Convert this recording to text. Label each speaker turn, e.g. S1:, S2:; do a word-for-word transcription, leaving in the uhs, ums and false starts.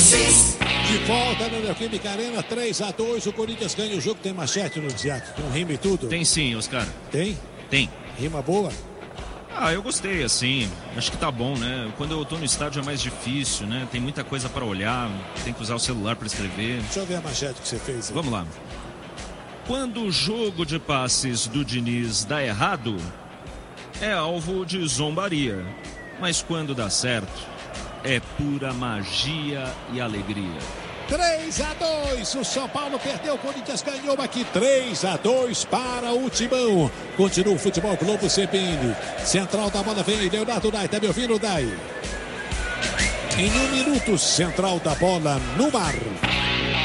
S1: De volta na Neoquímica Arena, três a dois, o Corinthians ganha o jogo. Tem manchete no Ziac, com rima e tudo?
S2: Tem sim, Oscar.
S1: Tem?
S2: Tem.
S1: Rima boa?
S2: Ah, eu gostei, assim, acho que tá bom, né? Quando eu tô no estádio é mais difícil, né? Tem muita coisa pra olhar, tem que usar o celular pra escrever.
S1: Deixa eu ver a manchete que você fez aí.
S2: Vamos lá. Quando o jogo de passes do Diniz dá errado, é alvo de zombaria. Mas quando dá certo, é pura magia e alegria.
S1: três a dois, o São Paulo perdeu, o Corinthians ganhou aqui, três a dois para o Timão. Continua o Futebol Globo C B N. Central da bola vem, Leonardo Dai, tá me ouvindo, Dai? Em um minuto, central da bola no mar.